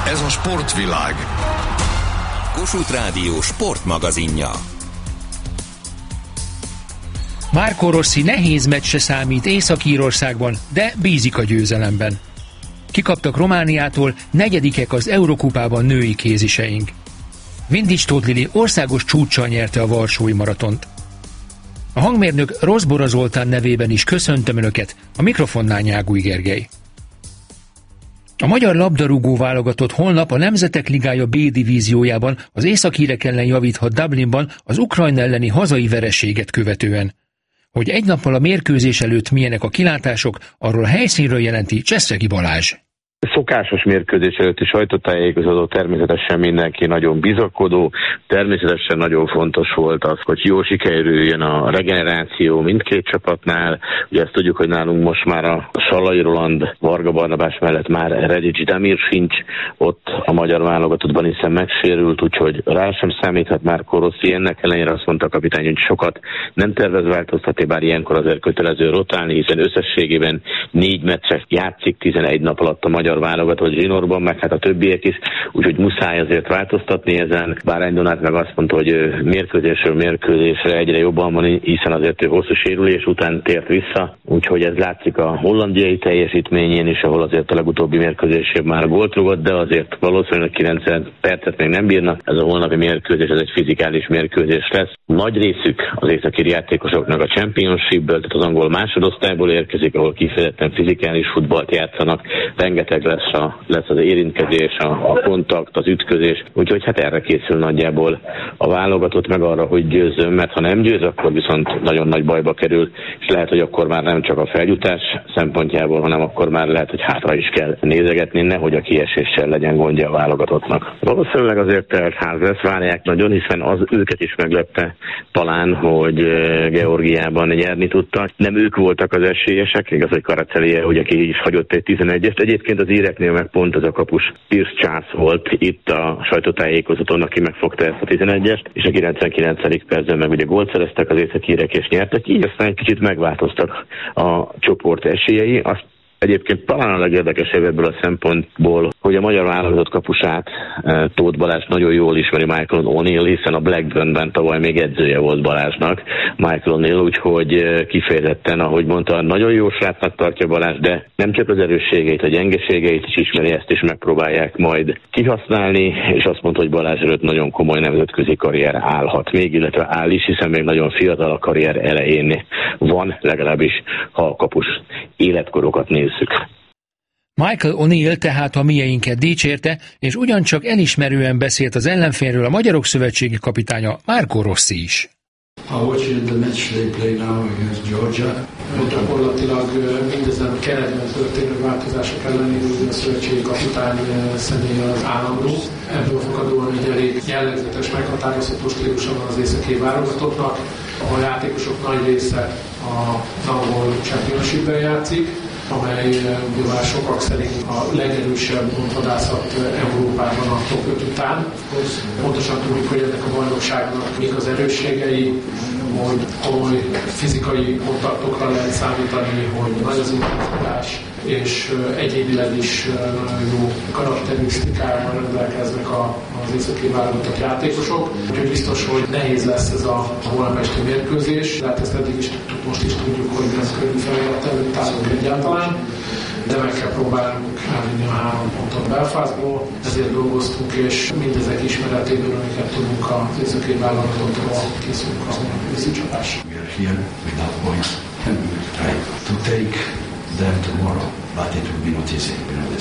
Ez a sportvilág. Kossuth Rádió sportmagazinja. Marco Rossi nehéz meccsre számít Észak-Írországban, de bízik a győzelemben. Kikaptak Romániától, negyedikek az Eurokupában női kéziseink. Vindics Tóth Lili országos csúccsal nyerte a varsói maratont. A hangmérnök Rozbora Zoltán nevében is köszöntöm Önöket, a mikrofonnál Nyágúj Gergely. A magyar labdarúgó válogatott holnap a Nemzetek Ligája B divíziójában az északírek ellen javíthat Dublinban az Ukrajna elleni hazai vereséget követően. Hogy egy nappal a mérkőzés előtt milyenek a kilátások, arról a helyszínről jelenti Cseszregi Balázs. Szokásos mérkőzés előtti sajtótájékoztató, természetesen mindenki nagyon bizakodó, természetesen nagyon fontos volt az, hogy jól sikerüljön a regeneráció mindkét csapatnál. Ugye ezt tudjuk, hogy nálunk most már a Sallai Roland, Varga Barnabás mellett már Redics Damir sincs ott a magyar válogatottban, hiszen megsérült, úgyhogy rá sem számíthat Marco Rossi. Ennek ellenére azt mondta a kapitány, hogy sokat nem tervez változtatni, bár ilyenkor azért kötelező rotálni, hiszen összességében 4 meccset játszik 11 nap alatt a magyar válogatott zsinórban, meg hát a többiek is, úgyhogy muszáj azért változtatni ezen. Bárány Donát meg azt mondta, hogy mérkőzésről mérkőzésre egyre jobban van, hiszen azért ő hosszú sérülés után tért vissza, úgyhogy ez látszik a hollandiai teljesítményén is, ahol azért a legutóbbi mérkőzésében már gólt rúgott, de azért valószínűleg 90 percet még nem bírnak. Ez a holnapi mérkőzés, ez egy fizikális mérkőzés lesz. Nagy részük az északír játékosoknak a Championshipből, tehát az angol másodosztályból érkezik, ahol kifejezetten fizikális futballt játszanak, rengeteg lesz az érintkezés, a kontakt, az ütközés, úgyhogy hát erre készül nagyjából a válogatott, meg arra, hogy győzzön, mert ha nem győz, akkor viszont nagyon nagy bajba kerül, és lehet, hogy akkor már nem csak a feljutás szempontjából, hanem akkor már lehet, hogy hátra is kell nézegetni, nehogy a kieséssel legyen gondja a válogatottnak. Valószínűleg azért telt ház lesz, várják nagyon, hiszen az őket is meglepte talán, hogy Georgiában nyerni tudtak. Nem ők voltak az esélyesek, igaz, hogy Karacelije, ugye ki is hagyott egy 11-est. Egyébként az íreknél meg pont ez a kapus Pierce Charles volt itt a sajtótájékoztatón, aki megfogta ezt a 11-est, és a 99. percben meg ugye gólt szereztek az északírek és nyertek, így aztán egy kicsit megváltoztak a csoport esélyei. Azt egyébként talán a legérdekesebb ebből a szempontból, hogy a magyar válogatott kapusát, Tóth Balázs nagyon jól ismeri Michael O'Neill, hiszen a Blackburnben tavaly még edzője volt Balázsnak, Michael O'Neill, úgyhogy kifejezetten, ahogy mondta, nagyon jó srácnak tartja Balázs, de nem csak az erősségeit, a gyengeségeit is ismeri, ezt is megpróbálják majd kihasználni, és azt mondta, hogy Balázs előtt nagyon komoly nemzetközi karrier állhat még, illetve áll is, hiszen még nagyon fiatal, a karrier elején van, legalábbis ha a kapus életkorokat nézzük. Michael O'Neill tehát a mieinket dicsérte, és ugyancsak elismerően beszélt az ellenfélről a Magyarok Szövetségi kapitánya Marco Rossi is. The match they play now against Georgia. Gyakorlatilag mindezen keretben történő változások ellenére a szövetségi kapitány személye az állandó. Ebből fakadóan egy elég jellegzetes, meghatározható stílusa van az északi válogatottnak. A játékosok nagy része az angol Championshipben játszik, amely már sokak szerint a legerősebb pontvadászat Európában a top 5 után. Pontosan tudjuk, hogy ennek a bajnokságnak mik az erősségei, hogy komoly fizikai kontaktokra lehet számítani, hogy nagy az intenzitás, és egyébileg is nagyon jó karakterisztikával rendelkeznek az északi válogatott játékosok. Úgyhogy biztos, hogy nehéz lesz ez a holnap esti mérkőzés. Tehát ezt eddig is tudtuk, most is tudjuk, hogy ez körül feladat előtt állunk egyáltalán, de meg kell próbálnunk elvinni a 3 pontot Belfastból, ezért dolgoztunk, és mindezek ismeretében, amiket tudunk az északi válogatottról, készülünk a holnapi csapásra. We are here without points and we will try to take them tomorrow, but it will be not easy,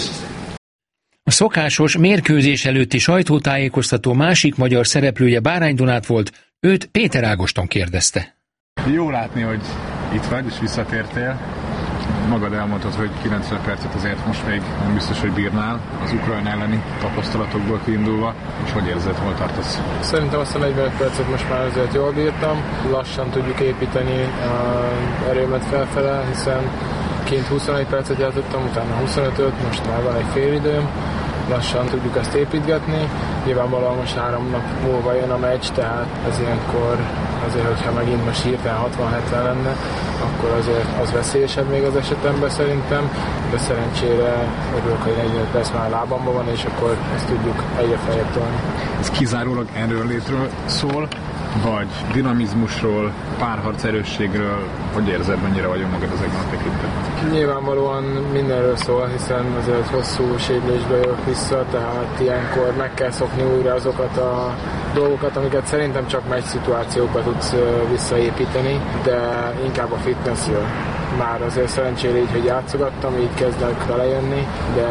A szokásos mérkőzés előtti sajtótájékoztató másik magyar szereplője Bárány Donát volt, őt Péter Ágoston kérdezte. Jó látni, hogy itt vagy és visszatértél. Magad elmondtad, hogy 90 percet azért most még nem biztos, hogy bírnál az Ukrajna elleni tapasztalatokból kiindulva, és hogy érzed, hol tartasz? Szerintem azt a 40 percet most már azért jól bírtam. Lassan tudjuk építeni erőmet felfele, hiszen kint 21 percet játszottam, utána 25-öt, most már van egy félidőm. Lassan tudjuk ezt építgetni. Nyilvánvalóan most 3 nap múlva jön a meccs, tehát ez ilyenkor azért, hogyha megint most hirtelen 60-70 lenne, akkor azért az veszélyesebb még az esetemben szerintem, de szerencsére örülök, hogy 45 perc már lábamban van, és akkor ezt tudjuk egyre feljebb tolni. Ez kizárólag erőnlétről szól, vagy dinamizmusról, párharc erősségről? Hogy érzed, mennyire vagyunk magad ezekben a tekintetben? Nyilvánvalóan mindenről szól, hiszen azért egy hosszú sérülésbe jövök vissza, tehát ilyenkor meg kell szokni újra azokat a dolgokat, amiket szerintem csak meccs szituációkba tudsz visszaépíteni, de inkább a fitnessről. Már azért szerencsére így, hogy játszogattam, így kezdek belejönni, de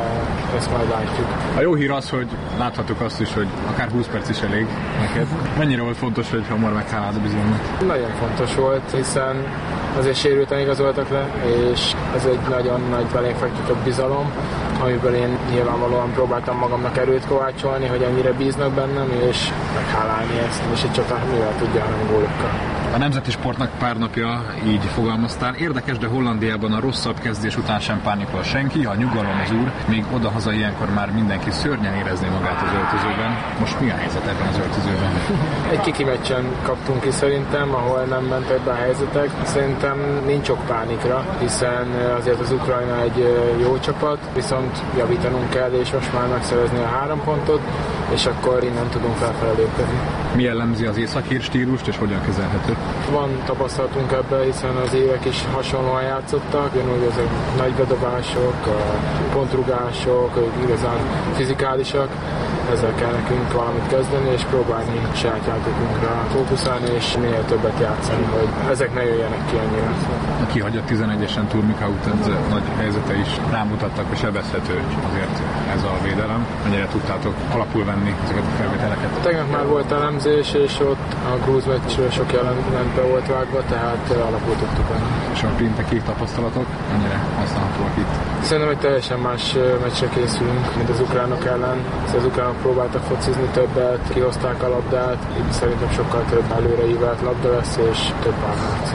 ezt majd látjuk. A jó hír az, hogy láthatjuk azt is, hogy akár 20 perc is elég neked. Mennyire volt fontos, hogy hamar meghállálod a bizalmat? Nagyon fontos volt, hiszen azért sérülten igazoltak le, és ez egy nagyon nagy belénk fektetett bizalom, amiből én nyilvánvalóan próbáltam magamnak erőt kovácsolni, hogy ennyire bíznak bennem, és meghálálni ezt, és egy csatár mivel tudja, hanem gólokkal. A nemzeti sportnak pár napja így fogalmaztál. Érdekes, de Hollandiában a rosszabb kezdés után sem pánikol senki, ha nyugalom az úr, még odahaza ilyenkor már mindenki szörnyen érezné magát az öltözőben. Most mi a helyzet ebben az öltözőben? Egy kiki meccsen kaptunk ki szerintem, ahol nem mentek be a helyzetek. Szerintem nincs ok pánikra, hiszen azért az Ukrajna egy jó csapat, viszont javítanunk kell, és most már megszerezni a 3 pontot, és akkor innen tudunk felfelé lépni. Mi jellemzi az északír stílust, és hogyan kezelhető? Van tapasztalatunk ebben, hiszen az évek is hasonlóan játszottak, ugyanúgy ezek nagy bedobások, pontrugások, igazán fizikálisak. Ezzel kell nekünk valamit kezdeni, és próbálni saját játékunkra fókuszálni, és minél többet játszani, hogy ezek ne jöjjenek ki annyira. A kihagyott 11-esen Turmika után nagy helyzete is rámutattak, hogy sebezhető azért ez a védelem. Mennyire tudtátok alapul venni ezeket a felvételeket? Tegnap már volt elemzés, és ott a grúz meccsről sok jelentbe volt vágva, tehát alapul tudtuk venni. És a pénteki tapasztalatok mennyire használhatóak itt? Szerintem egy teljesen más meccsre készülünk, mint az ukránok ellen. Az ukránok próbáltak focizni többet, kihozták a labdát, itt szerintem sokkal több előreívelt labda lesz, és több párharc.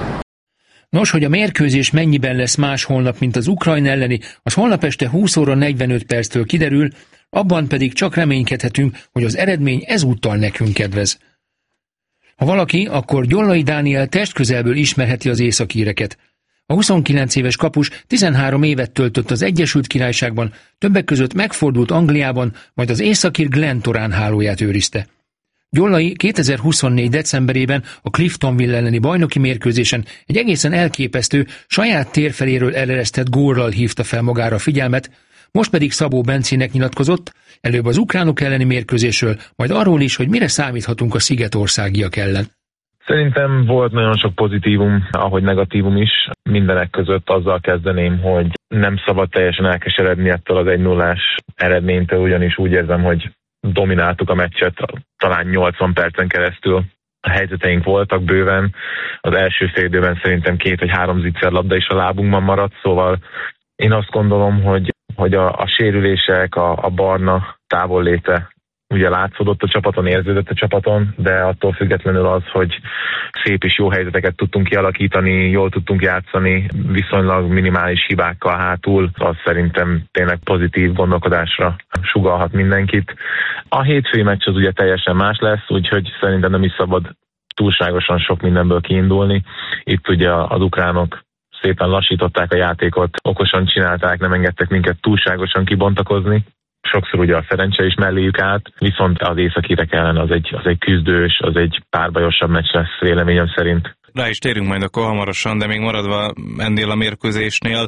Nos, hogy a mérkőzés mennyiben lesz más holnap, mint az Ukrajna elleni, az holnap este 20 óra 45 perctől kiderül, abban pedig csak reménykedhetünk, hogy az eredmény ezúttal nekünk kedvez. Ha valaki, akkor Gyolai Dániel testközelből ismerheti az északíreket. A 29 éves kapus 13 évet töltött az Egyesült Királyságban, többek között megfordult Angliában, majd az északír Glentoran hálóját őrizte. Gyolai 2024. decemberében a Cliftonville elleni bajnoki mérkőzésen egy egészen elképesztő, saját térfeléről eleresztett gólral hívta fel magára a figyelmet, most pedig Szabó Bencének nyilatkozott, előbb az ukránok elleni mérkőzésről, majd arról is, hogy mire számíthatunk a szigetországiak ellen. Szerintem volt nagyon sok pozitívum, ahogy negatívum is. Mindenek között azzal kezdeném, hogy nem szabad teljesen elkeseredni ettől az 1-0-ás eredménytől, ugyanis úgy érzem, hogy domináltuk a meccset talán 80 percen keresztül. A helyzeteink voltak bőven. Az első félidőben szerintem 2 vagy 3 zicser labda is a lábunkban maradt, szóval én azt gondolom, hogy a sérülések, a barna távolléte ugye látszódott a csapaton, érződött a csapaton, de attól függetlenül az, hogy szép és jó helyzeteket tudtunk kialakítani, jól tudtunk játszani, viszonylag minimális hibákkal hátul, az szerintem tényleg pozitív gondolkodásra sugallhat mindenkit. A hétfői meccs az ugye teljesen más lesz, úgyhogy szerintem nem is szabad túlságosan sok mindenből kiindulni. Itt ugye az ukránok szépen lassították a játékot, okosan csinálták, nem engedtek minket túlságosan kibontakozni. Sokszor ugye a szerencse is melléjük át, viszont az északírek ellen az egy küzdős, az egy párbajosabb meccs lesz véleményem szerint. Rá is térünk majd akkor hamarosan, de még maradva ennél a mérkőzésnél,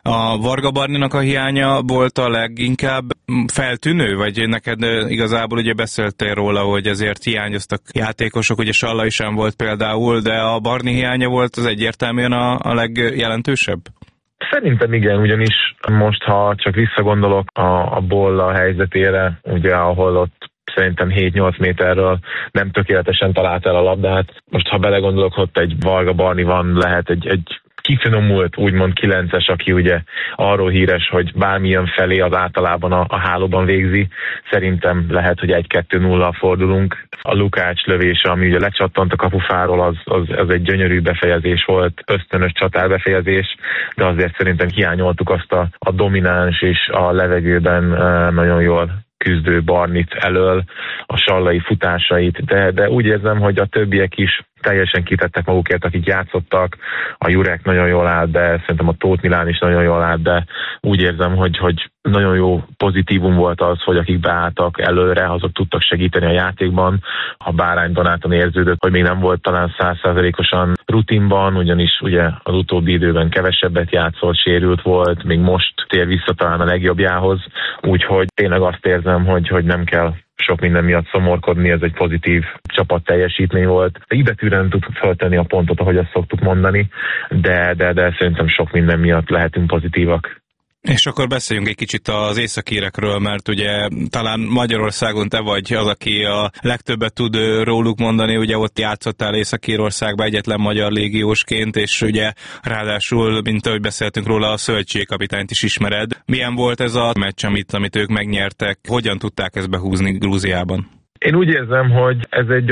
a Varga Barninak a hiánya volt a leginkább feltűnő, vagy neked igazából ugye beszéltél róla, hogy ezért hiányoztak játékosok, ugye Sallai sem volt például, de a Barni hiánya volt az egyértelműen a legjelentősebb? Szerintem igen, ugyanis most, ha csak visszagondolok a Bolla helyzetére, ugye ahol ott szerintem 7-8 méterről nem tökéletesen talált el a labdát. Most, ha belegondolok, ott egy Varga Barni van, lehet egy kifinomult, úgymond 9-es, aki ugye arról híres, hogy bármilyen felé az általában a hálóban végzi. Szerintem lehet, hogy 1-2-0-al fordulunk. A Lukács lövése, ami ugye lecsattant a kapufáról, az egy gyönyörű befejezés volt, ösztönös csatárbefejezés, de azért szerintem hiányoltuk azt a domináns és a levegőben nagyon jól küzdő Barnit elől, a Sallai futásait, de úgy érzem, hogy a többiek is teljesen kitettek magukért, akik játszottak. A Jurek nagyon jól áll be, szerintem a Tóth Milán is nagyon jól áll be. Úgy érzem, hogy nagyon jó pozitívum volt az, hogy akik beálltak előre, azok tudtak segíteni a játékban. A Bárány Donáton érződött, hogy még nem volt talán 100%-osan rutinban, ugyanis ugye az utóbbi időben kevesebbet játszott, sérült volt, még most tér vissza talán a legjobbjához. Úgyhogy tényleg azt érzem, hogy nem kell sok minden miatt szomorkodni, ez egy pozitív csapat teljesítmény volt. Ibetűre nem tudtuk feltenni a pontot, ahogy azt szoktuk mondani, de szerintem sok minden miatt lehetünk pozitívak. És akkor beszéljünk egy kicsit az északírekről, mert ugye talán Magyarországon te vagy az, aki a legtöbbet tud róluk mondani, ugye ott játszottál Észak-Írországban egyetlen magyar légiósként, és ugye ráadásul, mint ahogy beszéltünk róla, a szövetségkapitányt is ismered. Milyen volt ez a meccs, amit ők megnyertek? Hogyan tudták ezt behúzni Grúziában? Én úgy érzem, hogy ez egy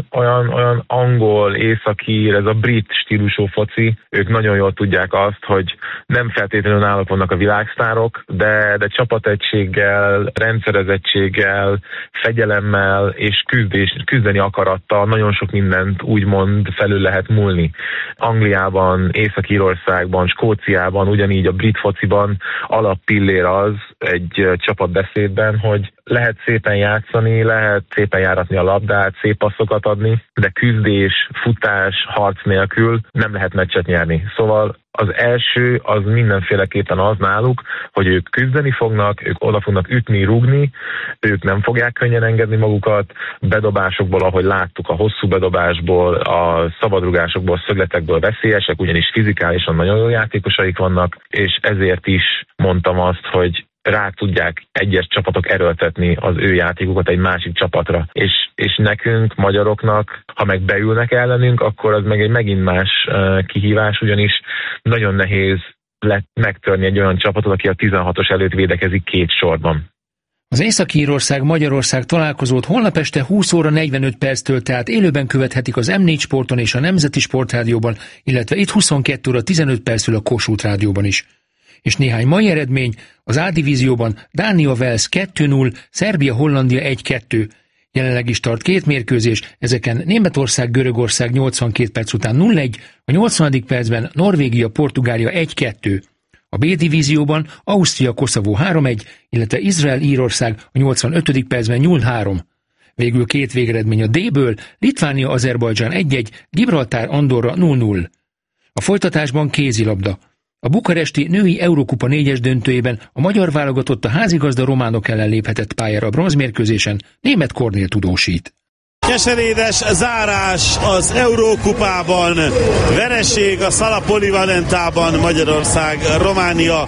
olyan angol, északír, ez a brit stílusú foci. Ők nagyon jól tudják azt, hogy nem feltétlenül náluk vannak a világsztárok, de csapategységgel, rendszerezettséggel, fegyelemmel és küzdeni akarattal nagyon sok mindent úgymond felül lehet múlni. Angliában, Észak-Írországban, Skóciában, ugyanígy a brit fociban alappillér az egy csapatbeszédben, hogy lehet szépen játszani, lehet szépen járatni a labdát, szép passzokat adni, de küzdés, futás, harc nélkül nem lehet meccset nyerni. Szóval az első az mindenféleképpen az náluk, hogy ők küzdeni fognak, ők oda fognak ütni, rúgni, ők nem fogják könnyen engedni magukat, bedobásokból, ahogy láttuk, a hosszú bedobásból, a szabadrugásokból, szögletekből veszélyesek, ugyanis fizikálisan nagyon jó játékosaik vannak, és ezért is mondtam azt, hogy rá tudják egyes csapatok erőltetni az ő játékukat egy másik csapatra. És nekünk, magyaroknak, ha meg beülnek ellenünk, akkor az meg egy megint más kihívás, ugyanis nagyon nehéz megtörni egy olyan csapatot, aki a 16-os előtt védekezik két sorban. Az Észak-Írország-Magyarország találkozót holnap este 20 óra 45 perctől tehát élőben követhetik az M4 Sporton és a Nemzeti Sportrádióban, illetve itt 22 óra 15 perctől a Kossuth Rádióban is. És néhány mai eredmény: az A-divízióban Dánia-Wales 2-0, Szerbia-Hollandia 1-2. Jelenleg is tart két mérkőzés, ezeken Németország-Görögország 82 perc után 0-1, a 80. percben Norvégia-Portugália 1-2. A B-divízióban Ausztria-Koszovó 3-1, illetve Izrael-Írország a 85. percben 0-3. Végül két végeredmény a D-ből: Litvánia-Azerbajdzsán 1-1, Gibraltár-Andorra 0-0. A folytatásban kézilabda. A bukaresti női Eurókupa 4-es döntőjében a magyar válogatott a házigazda románok ellen léphetett pályára a bronzmérkőzésen, Németh Kornél tudósít. Keserédes zárás az Eurókupában, vereség a Sala Polivalentában, Magyarország, Románia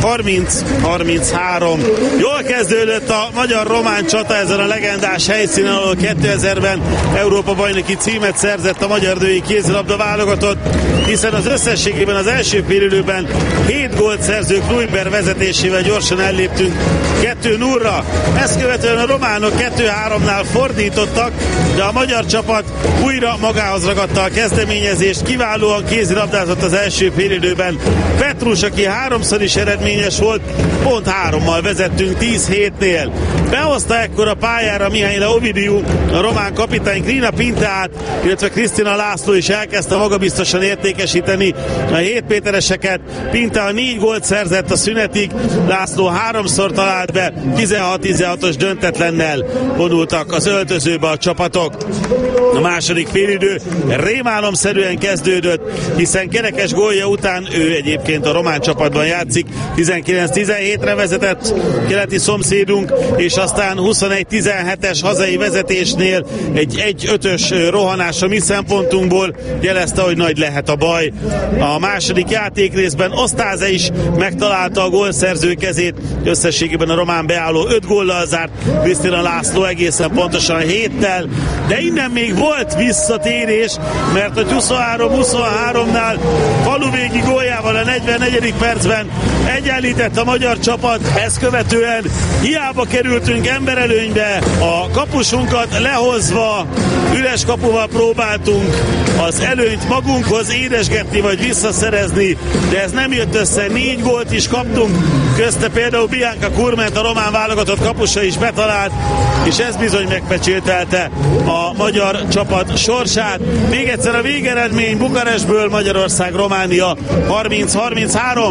30-33. Jól kezdődött a magyar-román csata ezen a legendás helyszínen, ahol 2000-ben Európa-bajnoki címet szerzett a magyar női kézilabda válogatott, hiszen az összességében az első félidőben 7 gólt szerző Kluiber vezetésével gyorsan elléptünk 2-0-ra. Ezt követően a románok 2-3-nál fordítottak, de a magyar csapat újra magához ragadta a kezdeményezést, kiválóan kézilabdázott az első félidőben. Petrus, aki háromszor is eredményes volt, pont 3-mal vezettünk 10-7-nél. Behozta ekkor a pályára Mihaila Ovidiu, a román kapitány, Krina Pinteát, illetve Krisztina László is elkezdte magabiztosan értékesíteni a 7 métereseket. Pintea 4 gólt szerzett a szünetig, László 3-szor talált be, 16-16-os döntetlennel vonultak az öltözőbe a csapatok. A második félidő rémálomszerűen kezdődött, hiszen kerekes gólja után, ő egyébként a román csapatban játszik, 19-17-re vezetett keleti szomszédunk, és aztán 21-17-es hazai vezetésnél egy 1-5-ös rohanás a mi szempontunkból jelezte, hogy nagy lehet a baj. A második játékrészben Osztáze is megtalálta a gólszerző kezét, összességében a román beálló 5 góllal zárt, Krisztina László egészen pontosan 7-tel, de innen még volt visszatérés, mert a 23-23-nál faluvégi góljával a 44. percben egyenlített a magyar csapat, ezt követően hiába kerültünk emberelőnybe, a kapusunkat lehozva üres kapuval próbáltunk az előnyt magunkhoz édesgetni vagy visszaszerezni, de ez nem jött össze, 4 gólt is kaptunk, közte például Bianca Kurment, a román válogatott kapusa is betalált, és ez bizony megpecsételte a magyar csapat sorsát. Még egyszer a végeredmény Bukarestből, Magyarország, Románia 30-33.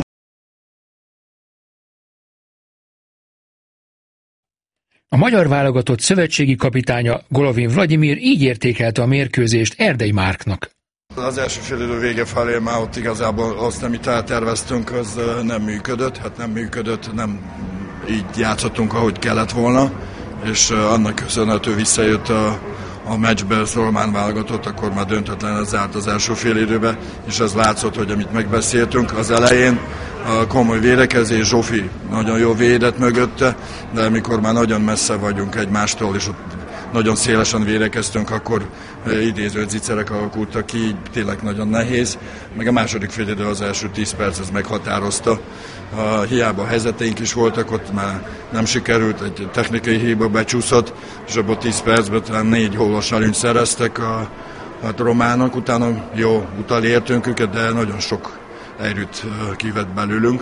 A magyar válogatott szövetségi kapitánya Golovin Vladimir így értékelte a mérkőzést Erdei Márknak. Az első félidő vége felé már ott igazából azt, amit elterveztünk, az nem működött, nem így játszottunk, ahogy kellett volna, és annak köszönhető visszajött a meccsbe az román válogatott, akkor már döntetlen zárt az első félidőbe, és az látszott, hogy amit megbeszéltünk az elején, a komoly védekezés, Zsofi nagyon jó védett mögötte, de amikor már nagyon messze vagyunk egymástól, és ott nagyon szélesen védekeztünk, akkor idéző zicerek alakultak ki, így tényleg nagyon nehéz. Meg a második félidő, az első 10 perc, ez meghatározta. Hiába helyzeteink is voltak, ott már nem sikerült, egy technikai hiba becsúszott, és abban 10 percben talán 4 gólos előnyt szereztek a románok, utána jó utolértünk őket, de nagyon sok erőt kivett belőlünk,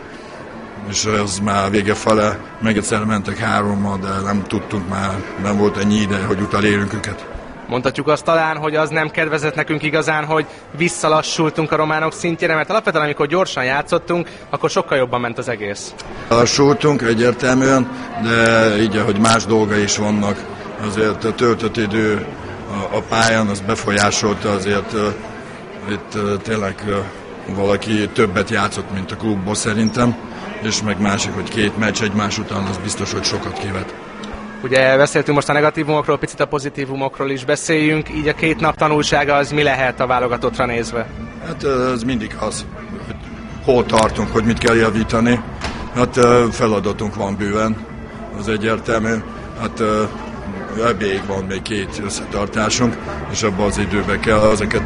és az már vége fele, meg egyszer mentek 3-mal, de nem tudtunk már, nem volt ennyi ide, hogy utolérjünk őket. Mondhatjuk azt talán, hogy az nem kedvezett nekünk igazán, hogy visszalassultunk a románok szintjére, mert alapvetően amikor gyorsan játszottunk, akkor sokkal jobban ment az egész. Lassultunk egyértelműen, de így, ahogy más dolga is vannak, azért a töltött idő a pályán, az befolyásolta, azért itt tényleg valaki többet játszott, mint a klubból szerintem, és meg másik, hogy 2 meccs egymás után, az biztos, hogy sokat kivet. Ugye beszéltünk most a negatívumokról, picit a pozitívumokról is beszéljünk, így a 2 nap tanulsága az mi lehet a válogatottra nézve? Hát ez mindig az, hogy hol tartunk, hogy mit kell javítani. Hát feladatunk van bőven, az egyértelmű. Hát ebbéig van még 2 összetartásunk, és abban az időben kell ezeket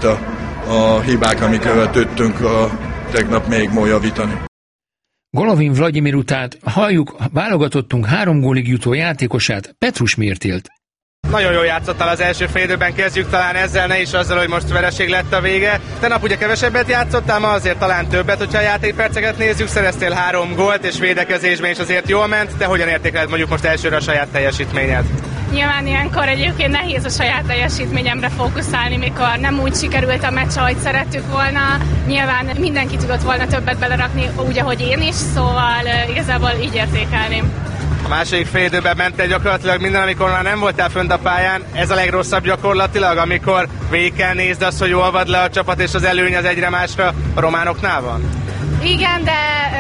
a hibák, amik követődtünk, tegnap még ma javítani. Golovin Vladimir után halljuk válogatottunk 3 gólig jutó játékosát, Petrus Mirtilt. Nagyon jól játszottál az első félidőben, kezdjük talán ezzel, ne is azzal, hogy most vereség lett a vége. Tegnap ugye kevesebbet játszottál, ma azért talán többet, hogyha a játékperceket nézzük, szereztél 3 gólt, és védekezésben is azért jól ment, de hogyan értékeled mondjuk most elsőre a saját teljesítményed? Nyilván ilyenkor egyébként nehéz a saját teljesítményemre fókuszálni, mikor nem úgy sikerült a meccs, ahogy szerettük volna. Nyilván mindenki tudott volna többet belerakni, úgy, ahogy én is, szóval igazából így értékelném. A második félidőben mentél gyakorlatilag minden, amikor már nem voltál fönt a pályán. Ez a legrosszabb gyakorlatilag, amikor végig kell nézd azt, hogy olvad le a csapat, és az előny az egyre másra a románoknál van? Igen, de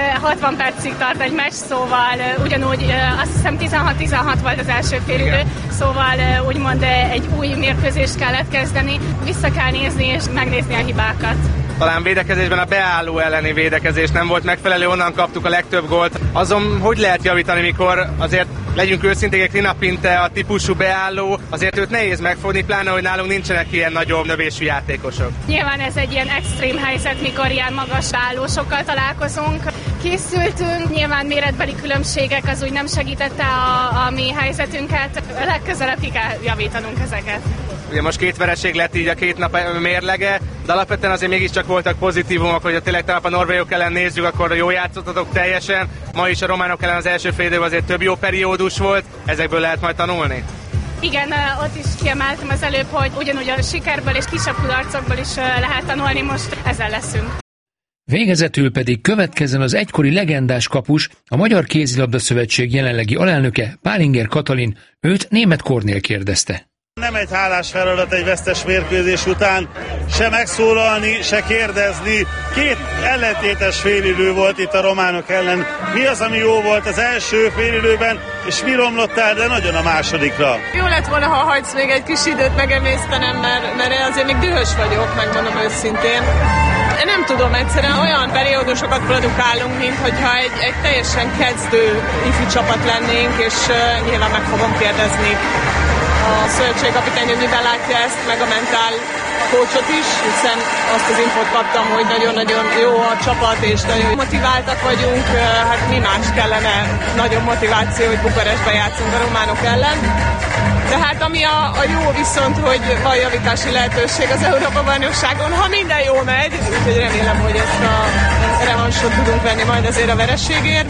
60 percig tart egy meccs, szóval ugyanúgy azt hiszem 16-16 volt az első félidő, szóval úgymond egy új mérkőzést kellett kezdeni, vissza kell nézni és megnézni a hibákat. Talán védekezésben a beálló elleni védekezés nem volt megfelelő, onnan kaptuk a legtöbb gólt. Azon hogy lehet javítani, mikor azért legyünk őszinték, Rina Pinte a típusú beálló, azért őt nehéz megfogni, pláne, hogy nálunk nincsenek ilyen nagyobb növésű játékosok. Nyilván ez egy ilyen extrém helyzet, mikor ilyen magas állósokkal találkozunk. Készültünk, nyilván méretbeli különbségek az úgy nem segítette a mi helyzetünket, legközelebb ki kell javítanunk ezeket. Ugye most 2 vereség lett így a 2 nap mérlege, de alapvetően azért mégiscsak voltak pozitívumok, hogy tényleg talán a norvégok ellen nézzük, akkor jó játszottatok teljesen. Ma is a románok ellen az első fél időben azért több jó periódus volt, ezekből lehet majd tanulni? Igen, ott is kiemeltem az előbb, hogy ugyanúgy a sikerből és kisebb kudarcokból is lehet tanulni, most ezzel leszünk. Végezetül pedig következzen az egykori legendás kapus, a Magyar Kézilabda Szövetség jelenlegi alelnöke, Pálinger Katalin, őt Németh Kornél kérdezte. Nem egy hálás feladat egy vesztes mérkőzés után, se megszólalni, se kérdezni. 2 ellentétes félidő volt itt a románok ellen. Mi az, ami jó volt az első félidőben, és mi romlott el, de nagyon a másodikra? Jó lett volna, ha hagysz még egy kis időt megemésztenem, mert azért még dühös vagyok, megmondom őszintén. Nem tudom, egyszerűen olyan periódusokat produkálunk, mint hogyha egy teljesen kezdő ifjú csapat lennénk, és nyilván meg fogom kérdezni a szövetségkapitány, hogy miben látja ezt, meg a mentál coachot is, hiszen azt az infót kaptam, hogy nagyon-nagyon jó a csapat, és nagyon motiváltak vagyunk. Hát mi más kellene, nagyon motiváció, hogy Bukarestben játszunk a románok ellen. De hát ami a jó viszont, hogy van javítási lehetőség az Európa-bajnokságon, ha minden jól megy, úgyhogy remélem, hogy ezt a revansot tudunk venni majd azért a vereségért.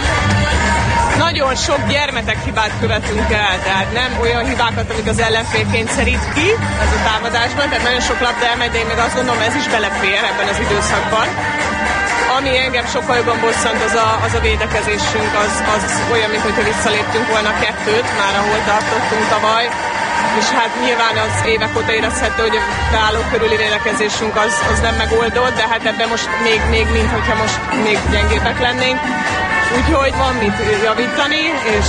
Nagyon sok gyermetek hibát követünk el, tehát nem olyan hibákat, amik az ellenfél kényszerít ki ez a támadásban, tehát nagyon sok labda elmegy, de én meg azt gondolom, ez is belefér ebben az időszakban. Ami engem sokkal jobban bosszant, az a védekezésünk, az olyan, mintha visszaléptünk volna 2-t, már ahol tartottunk tavaly. És hát nyilván az évek óta érezhető, hogy a beálló körüli védekezésünk az nem megoldott, de hát ebben most még mintha most még gyengébbek lennénk. Úgyhogy van mit javítani, és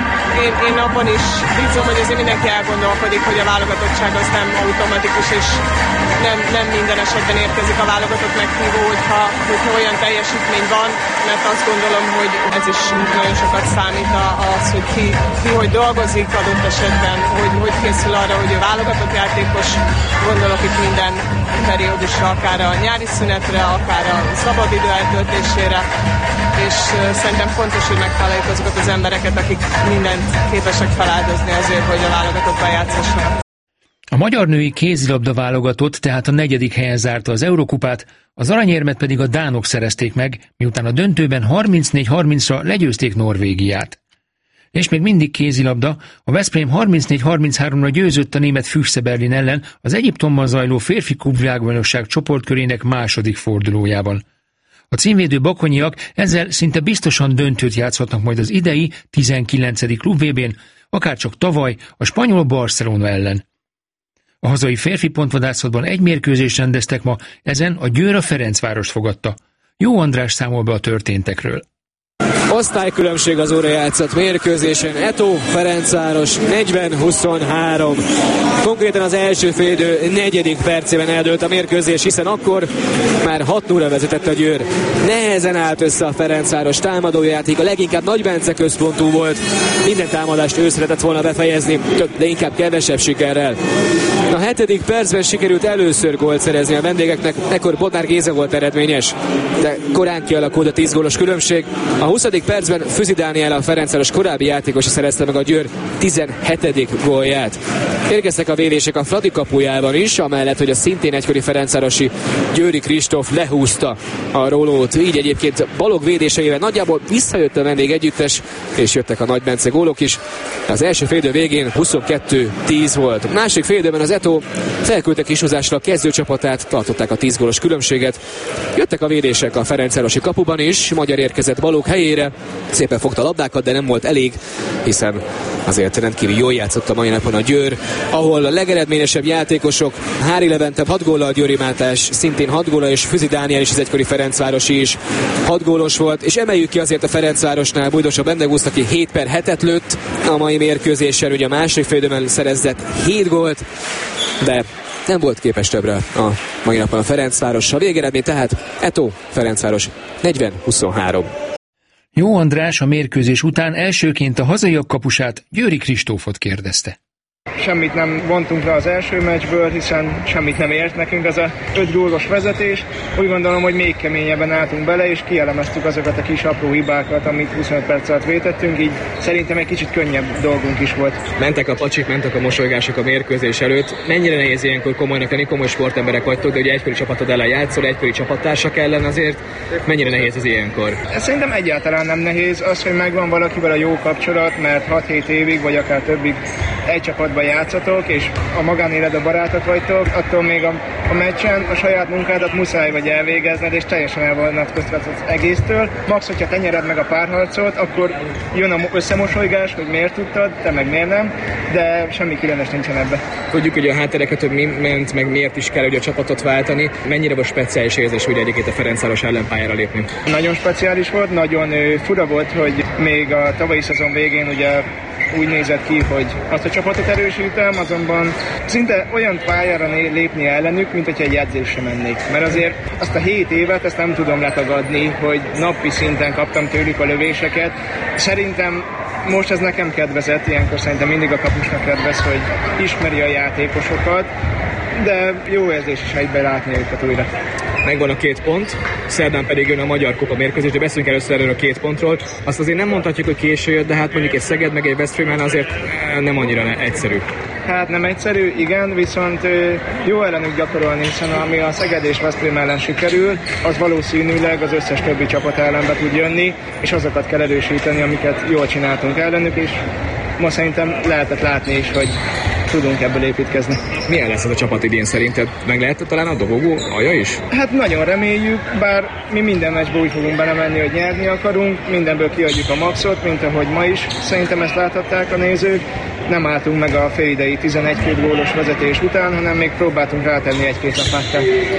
én abban is bízom, hogy azért mindenki elgondolkodik, hogy a válogatottság az nem automatikus, és nem minden esetben érkezik a válogatott meghívó, hogyha olyan teljesítmény van, mert azt gondolom, hogy ez is nagyon sokat számít az, hogy ki hogy dolgozik adott esetben, hogy készül arra, hogy a válogatott játékos, gondolok itt minden periódusra, akár a nyári szünetre, akár a szabadidő eltöltésére, és szerintem fontos, hogy megtaláljuk azokat az embereket, akik mindent képesek feláldozni azért, hogy a válogatottban játszassanak. A magyar női kézilabda válogatott tehát a 4. helyen zárta az Eurokupát, az aranyérmet pedig a dánok szerezték meg, miután a döntőben 34-30-ra legyőzték Norvégiát. És még mindig kézilabda, a Veszprém 34-33-ra győzött a német Füchse Berlin ellen az Egyiptommal zajló férfi klubvilágbajnokság csoportkörének második fordulójában. A címvédő bakonyiak ezzel szinte biztosan döntőt játszhatnak majd az idei 19. klub VB-n, akárcsak tavaly a spanyol Barcelona ellen. A hazai férfi pontvadászatban egy mérkőzést rendeztek ma, ezen a Győr a Ferencvárost fogadta. Jó András számol be a történtekről. Osztálykülönbség az óra játszott mérkőzésen. Eto Ferencváros 40-23. Konkrétan az első félidő 4. percében eldőlt a mérkőzés, hiszen akkor már 6-0-ra vezetett a Győr. Nehezen állt össze a Ferencváros támadójáték, a leginkább Nagy Bence központú volt. Minden támadást ő szeretett volna befejezni, de inkább kevesebb sikerrel. A 7. percben sikerült először gólt szerezni a vendégeknek, ekkor Bodnár Géza volt eredményes, de korán kialakult a 10 gólos különbség. A 20. percben Füzi Dániel, a Ferencváros korábbi játékosa szerezte meg a Győr 17. gólját. Érkeztek a vélések a Fradi kapujában is, amellett, hogy a szintén egykori ferencvárosi Győri Kristóf lehúzta a rólót. Így egyébként Balog védéseivel nagyjából visszajött a vendég együttes, és jöttek a Nagy Bence gólok is. Az első félidő végén 22-10 volt. A másik félidőben az Eto felküldte kishúzásra a kezdőcsapatát, tartották a 10 gólos különbséget. Jöttek a védések a ferencvárosi kapuban is, magyar érkezett Balog helyére, szépen fogta a labdákat, de nem volt elég, hiszen azért rendkívül jól játszott a mai napon a Győr, ahol a legeredményesebb játékosok Hári Levente 6 góllal, Győri Mátés szintén 6 góllal, és Füzi Dániel is, az egykori ferencvárosi is 6 gólos volt, és emeljük ki azért a Ferencvárosnál Bújdosa Bendegúzt, aki 7/7 lőtt a mai mérkőzésen, ugye a második félidőben szerezett 7 gólt, de nem volt képes többre a mai napon a Ferencváros. A végeredmény tehát Eto Ferencváros 40-23. Jó András a mérkőzés után elsőként a hazaiak kapusát, Győri Kristófot kérdezte. Semmit nem vontunk le az első meccsből, hiszen semmit nem ért nekünk az a 5 gólos vezetés. Úgy gondolom, hogy még keményebben álltunk bele, és kielemeztük azokat a kis apró hibákat, amit 25 perc alatt vétettünk, így szerintem egy kicsit könnyebb dolgunk is volt. Mentek a pacsik, mentek a mosolygások a mérkőzés előtt. Mennyire nehéz ilyenkor komolynak lenni, komoly sportemberek vagytok, de ugye egykori csapatod ellen játszol, egykori csapattársak ellen azért. Mennyire nehéz ez ilyenkor? Szerintem egyáltalán nem nehéz az, hogy megvan valakivel a jó kapcsolat, mert 6-7 évig, vagy akár többig egy csapatban játszatok, és a magánéletben barátok vagytok, attól még a meccsen a saját munkádat muszáj vagy elvégezned, és teljesen elvonatkoztat az egésztől. Max, hogyha te nyered meg a párharcot, akkor jön a összemosolygás, hogy miért tudtad, te meg miért nem, de semmi különös nincsen ebben. Tudjuk, hogy a háttereket, hogy mi ment, meg miért is kell ugye a csapatot váltani. Mennyire volt speciális érzés, hogy egyébként a Ferencváros ellenpályára lépni? Nagyon speciális volt, nagyon fura volt, hogy még a tavalyi szezon végén ugye úgy nézett ki, hogy azt a csapatot erősítem, azonban szinte olyan pályára lépni ellenük, mint hogyha egy edzésre mennék. Mert azért azt a 7 évet, ezt nem tudom letagadni, hogy napi szinten kaptam tőlük a lövéseket. Szerintem most ez nekem kedvezett, ilyenkor szerintem mindig a kapusnak kedvez, hogy ismeri a játékosokat, de jó érzés is egyben látni őket újra. Megvan a 2 pont, szerdán pedig jön a Magyar Kupa mérkőzés, de beszéljünk először erről a 2 pontról. Azt azért nem mondhatjuk, hogy késő jött, de hát mondjuk egy Szeged meg egy Veszprém azért nem annyira egyszerű. Hát nem egyszerű, igen, viszont jó ellenük gyakorolni, hiszen ami a Szeged és Veszprém ellen sikerül, az valószínűleg az összes többi csapat ellen be tud jönni, és azokat kell erősíteni, amiket jól csináltunk ellenük, és ma szerintem lehetett látni is, hogy tudunk ebből építkezni. Milyen lesz ez a csapat idén szerinted? Meg lehet talán a dobogó alja is? Hát nagyon reméljük, bár mi minden meccsbe úgy fogunk belemenni, hogy nyerni akarunk, mindenből kiadjuk a maxot, mint ahogy ma is. Szerintem ezt láthatták a nézők. Nem álltunk meg a félidei 11 gólos vezetés után, hanem még próbáltunk rátenni 1-2 lapáttal.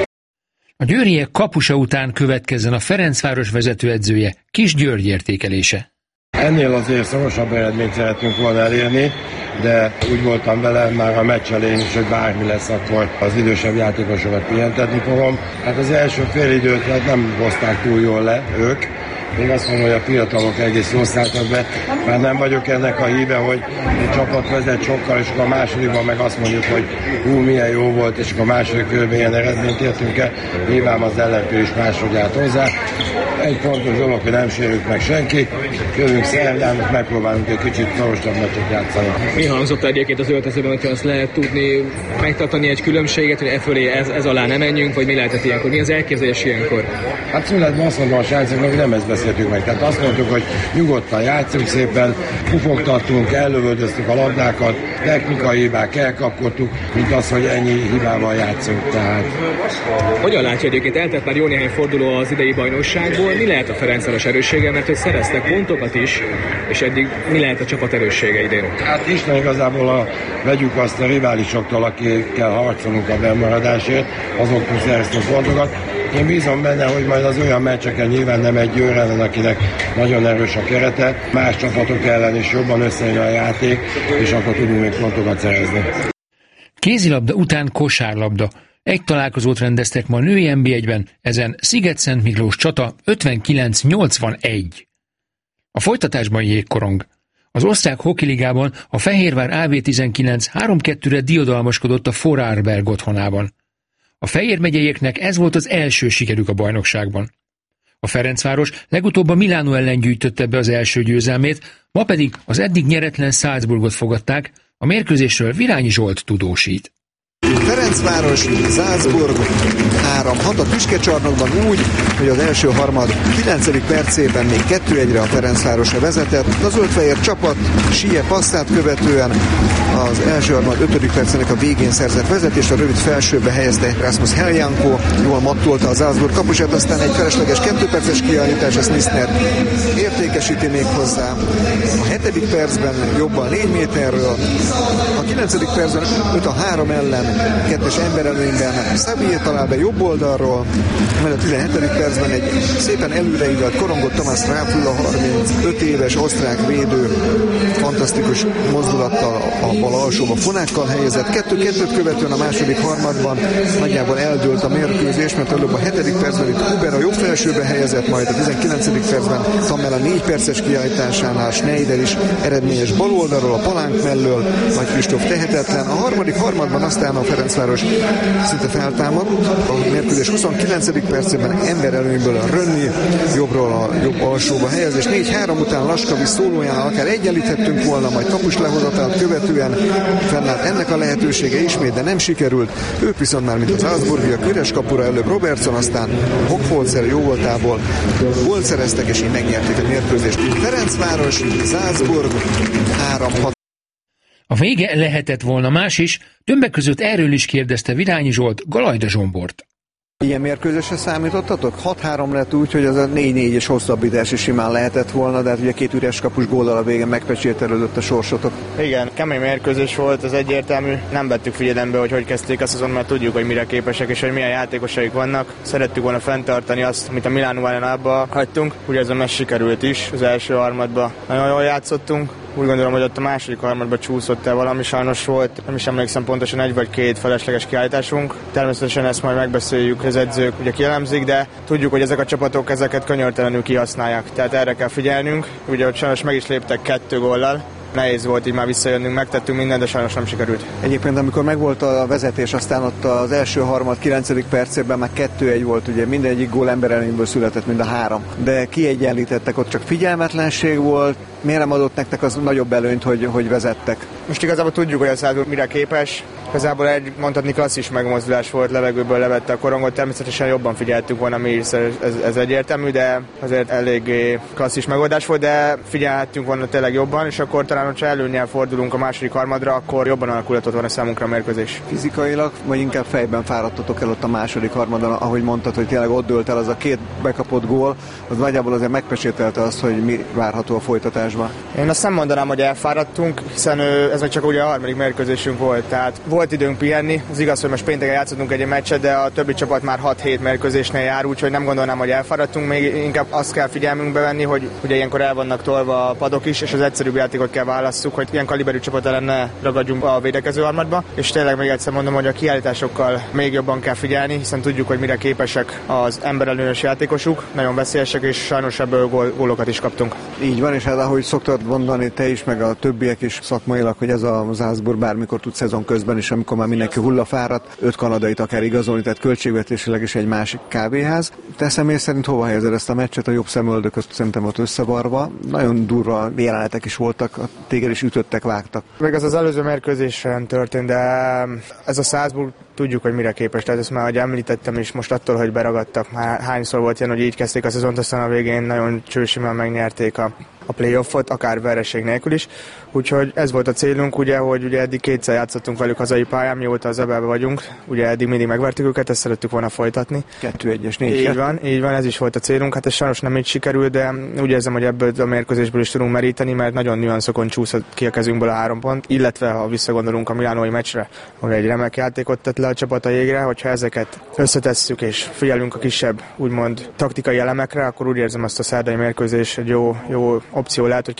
A győriek kapusa után következzen a Ferencváros vezetőedzője Kis György értékelése. Ennél azért szorosabb eredményt szeretnünk volna elérni, de úgy voltam vele már a meccs elején is, hogy bármi lesz, akkor az idősebb játékosokat pihentetni fogom. Hát az első félidőt nem hozták túl jól le ők. Én azt mondom, hogy a fiatalok egész jól szálltak be, már nem vagyok ennek a híve, hogy egy csapat vezet sokkal, és akkor a másodikban meg azt mondjuk, hogy milyen jó volt, és akkor a második körben ilyen eredményt értünk el. Nyilván az ellenfél is máshogy állt hozzá. Egy fontos dolog, hogy nem sérült meg senki. Jövünk szerdán, megpróbálunk egy kicsit szorosabb meccset játszani. Mi hangzott egyébként az öltözőben, hogyha azt lehet tudni, megtartani egy különbséget, hogy fölé ez alá nem menjünk, vagy mi lehetett ilyenkor? Mi az elképzelés ilyenkor? Hát szünetben azt mondom a srácoknak, hogy nem ezt beszéltük meg. Tehát azt mondtuk, hogy nyugodtan játszunk szépen, pufogtattunk, ellövöldöztük a labdákat, technikai hibák elkapkodtuk, mint az, hogy ennyi hibával játszunk. Tehát. Hogyan látja egyébként? Eltelt már jó néhány forduló az idei bajnokságból. Mi lehet a Ferencváros erőssége, mert hogy szereztek pontokat is, és eddig mi lehet a csapat erőssége idén? Hát Isten igazából vegyük azt a riválisoktól, akikkel harcolunk a bemaradásért, azoktól szereztünk pontokat. Én bízom benne, hogy majd az olyan meccseken nyilván nem egy Győr ellen, akinek nagyon erős a kerete, más csapatok ellen is jobban összejön a játék, és akkor tudunk még pontokat szerezni. Kézilabda után kosárlabda. Egy találkozót rendeztek ma a női NB1-ben, ezen Sziget-Szent Miklós csata 59-81. A folytatásban jégkorong. Az osztrák hokiligában a Fehérvár AV19 3-2-re diadalmaskodott a Vorarlberg otthonában. A Fejér megyeieknek ez volt az első sikerük a bajnokságban. A Ferencváros legutóbb a Milánó ellen gyűjtötte be az első győzelmét, ma pedig az eddig nyeretlen Salzburgot fogadták, a mérkőzésről Virányi Zsolt tudósít. Ferencváros, Salzburg 3-6 a Tüskecsarnokban úgy, hogy az első harmad 9. percében még 2-1-re a Ferencvárosra vezetett. A zöldfehér csapat Sie passzát követően az első harmad 5. percének a végén szerzett vezetést, a rövid felsőbe helyezte Rasmus Heljanko, jól mattolta a Salzburg kapusát, aztán egy felesleges 2 perces kiállítás, ezt Nisner értékesíti még hozzá. A 7. percben jobban 4 méterről, a 9. percben 5-3 ellen 2-es emberelőnyben Szabié talál be jobb oldalról, mert a 17. percben egy szépen előreigalt korongot Tamás Ráful, a 35 éves osztrák védő fantasztikus mozdulattal a bal alsóba fonákkal helyezett. 2-2-t követően a második harmadban nagyjából eldőlt a mérkőzés, mert előbb a 7. percben itt Huber a jobb felsőbe helyezett, majd a 19. percben Tamela 4 perces kiállításánál Schneider is eredményes bal oldalról, a palánk mellől, majd Kristóf tehetetlen. A harmadik harmadban aztán a Ferencváros szinte feltámadt. A mérkőzés 29. percében emberelőnyből a Rönni jobbról a jobb alsóba helyezés. 4-3 után Laskavi szólójánál akár egyenlíthettünk volna, majd kapus lehozatát követően fennállt ennek a lehetősége ismét, de nem sikerült. Ők viszont már, mint az Salzburgiak, üres kapura előbb Robertson, aztán Hochholzer jó voltából gólt szereztek, és így megnyerték a mérkőzést. Ferencváros, Salzburg 3-6. A vége lehetett volna más is, többek között erről is kérdezte Virányi Zsolt Galajda Zsombort. Ilyen mérkőzésre számítottatok? 6-3 lett úgy, hogy az a 4-4-es hosszabbítás is simán lehetett volna, de hát ugye 2 üres kapus góllal a végén megpecsételődött a sorsotok. Igen, kemény mérkőzés volt, ez egyértelmű. Nem vettük figyelembe, hogy kezdték a szezon, mert tudjuk, hogy mire képesek és hogy milyen játékosaik vannak. Szerettük volna fenntartani azt, amit a Milánó ellen abba hagytunk. Ugye ez a meccs sikerült is, az első harmadban nagyon jól játszottunk. Úgy gondolom, hogy ott a második harmadban csúszott el valami, sajnos volt, nem is emlékszem pontosan, 1 vagy 2 felesleges kiállításunk. Természetesen ezt majd megbeszéljük, az edzők ugye kielemzik, de tudjuk, hogy ezek a csapatok ezeket könyörtelenül kihasználják. Tehát erre kell figyelnünk. Ugye ott sajnos meg is léptek 2 góllal. Nehéz volt így már visszajönnünk, megtettünk mindent, de sajnos nem sikerült. Egyébként amikor megvolt a vezetés, aztán ott az első harmad 9. percében már 2-1 volt, ugye mindegyik gól emberelőnyből született, mind a 3. De kiegyenlítettek, ott csak figyelmetlenség volt. Miért nem adott nektek az nagyobb előnyt, hogy vezettek? Most igazából tudjuk, hogy a Salzburg mire képes. Igazából egy mondhatni klasszis megmozdulás volt, levegőből levette a korongot, természetesen jobban figyeltünk volna mi is, ez egyértelmű, de azért eléggé klasszis megoldás volt, de figyelhettünk volna tényleg jobban, és akkor talán, hogyha előnnyel fordulunk a második harmadra, akkor jobban alakulhatott volna számunkra a mérkőzés. Fizikailag, vagy inkább fejben fáradtatok el ott a második harmadon, ahogy mondtad, hogy tényleg ott dőlt el az a 2 bekapott gól, az nagyjából azért megpesételte azt, hogy mi várható a folytatásban. Én azt nem mondanám, hogy elfáradtunk, hiszen ez még csak ugye a harmadik mérkőzésünk volt, tehát volt időnk pihenni. Az igaz, hogy most pénteken játszottunk egy meccset, de a többi csapat már 6-7 mérkőzésnél jár, úgyhogy nem gondolnám, hogy elfáradtunk. Még inkább azt kell figyelmünkbe venni, hogy ugye ilyenkor el vannak tolva a padok is, és az egyszerűbb játékot kell válasszuk, hogy ilyen kaliberű csapat ellen ne ragadjunk a védekező harmadba. És tényleg még egyszer mondom, hogy a kiállításokkal még jobban kell figyelni, hiszen tudjuk, hogy mire képesek az emberelőnyös játékosuk, nagyon veszélyesek, és sajnos ebből gólokat is kaptunk. Így van, és hát ahogy szoktad mondani te is, meg a többiek is szakmailag, hogy ez a Salzburg bármikor tud szezon közben is, amikor már mindenki hullafáradt, 5 kanadait akár igazolni, tehát költségvetésileg is egy másik kávéház. Te személy szerint hova helyezed ezt a meccset? A jobb szemöldöközt szerintem volt összevarva. Nagyon durva jelenetek is voltak, téged is ütöttek, vágtak. Még az előző mérkőzésen történt, de ez a Salzburg tudjuk, hogy mire képes. Tehát ezt már, ahogy említettem is, most attól, hogy beragadtak, már hányszor volt ilyen, hogy így kezdték a szezont, aztán a végén nagyon csősimán megnyerték a playoffot, akár vereség nélkül is. Úgyhogy ez volt a célunk, ugye, hogy ugye eddig 2-szer játszottunk velük hazai pályán, mióta az EB-ben vagyunk. Ugye eddig mindig megvertük őket, ezt szerettük volna folytatni. 2-1-es 4. Így van, ez is volt a célunk. Hát ez sajnos nem így sikerült, de úgy érzem, hogy ebből a mérkőzésből is tudunk meríteni, mert nagyon nüanszokon csúszott ki a kezünkből a 3 pont, illetve ha visszagondolunk a milánói meccsre, ahol egy remek játékot tett le a csapat a jégre, hogyha ezeket összetesszük és figyelünk a kisebb, úgymond taktikai elemekre, akkor úgy érzem, azt a szerdai mérkőzés egy jó opció lehet, hogy